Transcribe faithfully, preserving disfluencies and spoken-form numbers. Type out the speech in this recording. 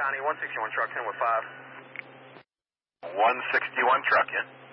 County, one sixty-one truck, ten with five. one sixty-one truck, yeah.